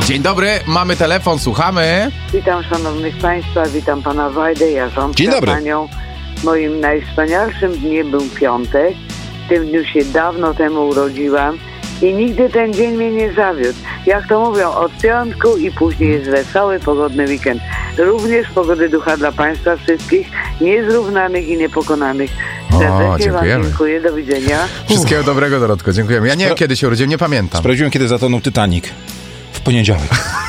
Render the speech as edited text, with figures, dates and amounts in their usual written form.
Dzień dobry, mamy telefon, słuchamy. Witam szanownych państwa, witam pana Wajdę, jarząbka. Dzień dobry. Panią. Moim najwspanialszym dniem był piątek. W tym dniu się dawno temu urodziłam i nigdy ten dzień mnie nie zawiódł. Jak to mówią, od piątku i później jest wesoły, pogodny weekend. Również pogody ducha dla państwa wszystkich, niezrównanych i niepokonanych. Serdecznie wam dziękuję, do widzenia. Wszystkiego dobrego, Dorotko, dziękujemy. Ja nie wiem, kiedy się urodziłem, nie pamiętam. Sprawdziłem, kiedy zatonął Titanic. W poniedziałek.